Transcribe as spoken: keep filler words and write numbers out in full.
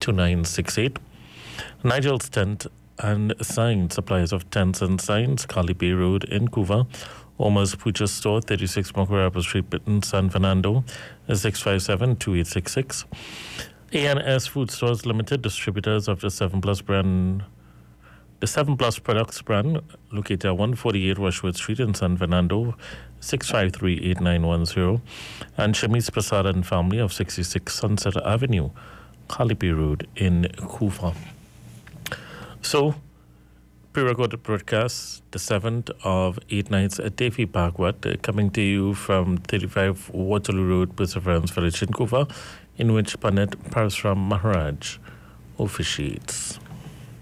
two nine six eight. Nigel's Tent and Sign, suppliers of tents and signs, Carly Bay Road in Couva. Oma's Butcher Store, thirty-six Mocorapa Street, in San Fernando, six five seven, two eight six six. A N S Food Stores Limited, distributors of the seven Plus brand, the seven Plus Products brand, located at one forty-eight Rushwood Street in San Fernando, six five three, eight nine one zero. And Shamis Prasad and family of sixty-six Sunset Avenue, Carly Bay Road in Couva. So, pre-recorded broadcast, the seventh of eight nights at Davy Parkwat, uh, coming to you from thirty-five Waterloo Road, Perseverance Village in Couva, in which Pandit Parasuram Maharaj officiates.